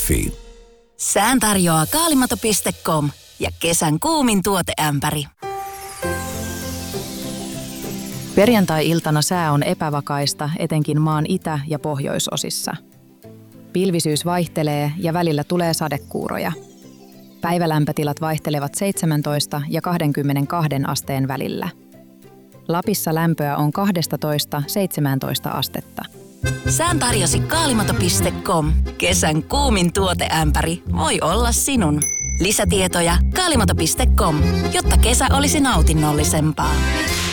Kaalimoto.fi. Sään tarjoaa kaalimoto.com ja kesän kuumin tuoteämpäri. Perjantai-iltana sää on epävakaista, etenkin maan itä- ja pohjoisosissa. Pilvisyys vaihtelee ja välillä tulee sadekuuroja. Päivälämpötilat vaihtelevat 17 ja 22 asteen välillä. Lapissa lämpöä on 12–17 astetta. Sään tarjosi kaalimoto.com. Kesän kuumin tuoteämpäri voi olla sinun. Lisätietoja kaalimoto.com, jotta kesä olisi nautinnollisempaa.